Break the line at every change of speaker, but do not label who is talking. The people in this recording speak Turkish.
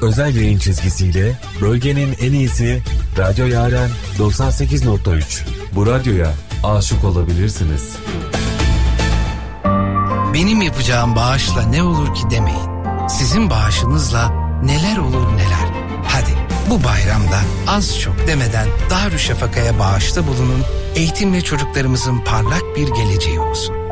özel yayın çizgisiyle bölgenin en iyisi Radyo Yaren 98.3. Bu radyoya aşık olabilirsiniz.
Benim yapacağım bağışla ne olur ki demeyin. Sizin bağışınızla neler olur neler. Hadi bu bayramda az çok demeden Darüşşafaka'ya bağışta bulunun. Eğitimli çocuklarımızın parlak bir geleceği olsun.